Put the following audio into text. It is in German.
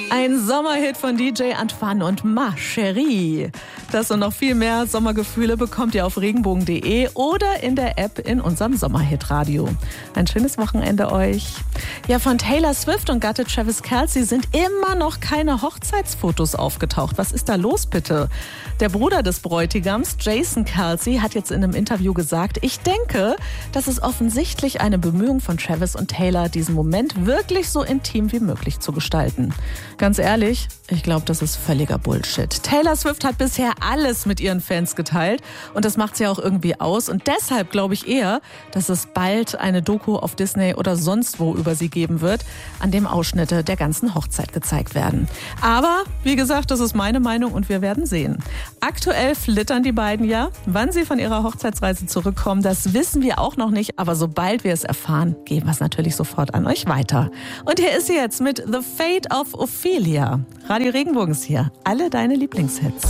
Ein Sommerhit von DJ Antoine und Ma Chérie. Das und noch viel mehr Sommergefühle bekommt ihr auf regenbogen.de oder in der App in unserem Sommerhit-Radio. Ein schönes Wochenende euch. Ja, von Taylor Swift und Gatte Travis Kelce sind immer noch keine Hochzeitsfotos aufgetaucht. Was ist da los bitte? Der Bruder des Bräutigams, Jason Kelce, hat jetzt in einem Interview gesagt, ich denke, das ist offensichtlich eine Bemühung von Travis und Taylor, diesen Moment wirklich so intim wie möglich zu gestalten. Ganz ehrlich, ich glaube, das ist völliger Bullshit. Taylor Swift hat bisher alles mit ihren Fans geteilt und das macht sie auch irgendwie aus. Und deshalb glaube ich eher, dass es bald eine Doku auf Disney oder sonst wo über sie geben wird, an dem Ausschnitte der ganzen Hochzeit gezeigt werden. Aber, wie gesagt, das ist meine Meinung und wir werden sehen. Aktuell flittern die beiden ja. Wann sie von ihrer Hochzeitsreise zurückkommen, das wissen wir auch noch nicht. Aber sobald wir es erfahren, geben wir es natürlich sofort an euch weiter. Und hier ist sie jetzt mit The Fate of Ophelia. Radio Regenbogen ist hier. Alle deine Lieblingshits.